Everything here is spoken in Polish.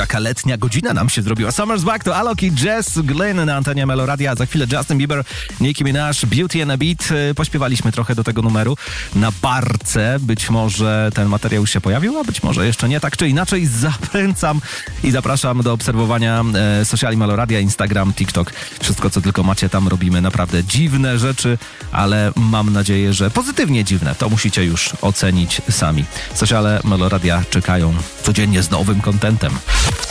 taka letnia godzina nam się zrobiła. Summer's Back to Alok i Jess Glynn na antenie Meloradia. Za chwilę Justin Bieber, Nicki Minaj, Beauty and a Beat. Pośpiewaliśmy trochę do tego numeru na barce. Być może ten materiał już się pojawił, a być może jeszcze nie. Tak czy inaczej zachęcam i zapraszam do obserwowania sociali Meloradia, Instagram, TikTok. Wszystko, co tylko macie, tam robimy naprawdę dziwne rzeczy, ale mam nadzieję, że pozytywnie dziwne. To musicie już ocenić sami. Sociale Meloradia czekają codziennie z nowym kontentem.